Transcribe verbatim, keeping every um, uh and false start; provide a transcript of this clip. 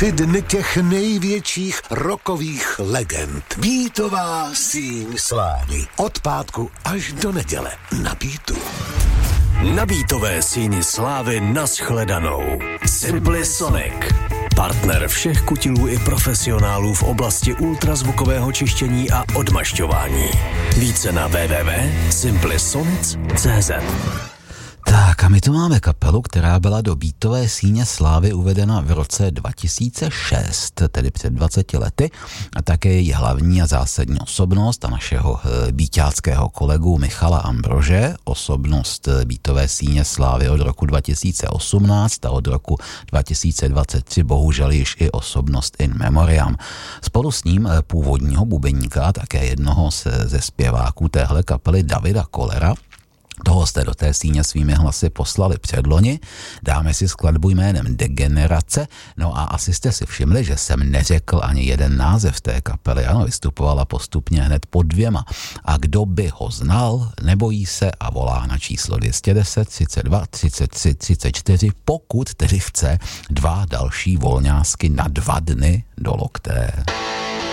Tři dny těch největších rockových legend. Beatová síň slávy. Od pátku až do neděle na Beatu. Na Beatové síni slávy nashledanou. Simply Sonic. Partner všech kutilů i profesionálů v oblasti ultrazvukového čištění a odmašťování. Více na w w w tečka simply sonic tečka c z. Tak a my tu máme kapelu, která byla do Beatové síně slávy uvedena v roce dva tisíce šest, tedy před dvaceti lety, a také její hlavní a zásadní osobnost a našeho beatáckého kolegu Michala Ambrože, osobnost Beatové síně slávy od roku dva tisíce osmnáct a od roku dva tisíce dvacet tři bohužel již i osobnost in memoriam. Spolu s ním původního bubeníka, také jednoho ze zpěváků téhle kapely Davida Kollera. Toho jste do té síně svými hlasy poslali předloni. Dáme si skladbu jménem Degenerace. No a asi jste si všimli, že jsem neřekl ani jeden název té kapely. Ano, vystupovala postupně hned po dvěma. A kdo by ho znal, nebojí se a volá na číslo dvě stě deset, třicet dva, třicet tři, třicet čtyři, pokud tedy chce dva další volňásky na dva dny do lokté.